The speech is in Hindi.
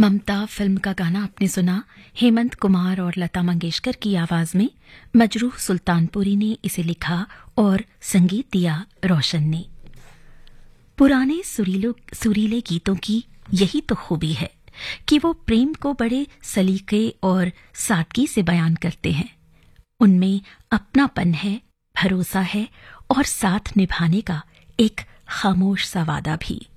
ममता फिल्म का गाना आपने सुना। हेमंत कुमार और लता मंगेशकर की आवाज में मजरूह सुल्तानपुरी ने इसे लिखा और संगीत दिया रोशन ने। पुराने सुरीले गीतों की यही तो खूबी है कि वो प्रेम को बड़े सलीके और सादगी से बयान करते हैं। उनमें अपनापन है, भरोसा है और साथ निभाने का एक खामोश सा वादा भी।